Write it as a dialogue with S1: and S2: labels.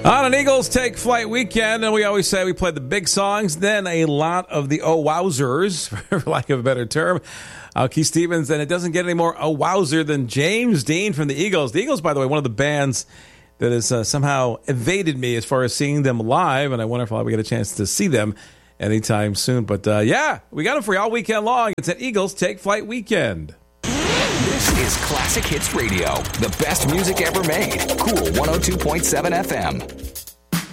S1: On an Eagles Take Flight weekend, and we always say we play the big songs, then a lot of the oh-wowzers, for lack of a better term. Keith Stevens, and it doesn't get any more oh-wowzer than James Dean from the Eagles. The Eagles, by the way, one of the bands that has somehow evaded me as far as seeing them live, and I wonder if I'll ever get a chance to see them anytime soon. But yeah, we got them for you all weekend long. It's an Eagles Take Flight weekend.
S2: This is Classic Hits Radio, the best music ever made. Cool 102.7 FM.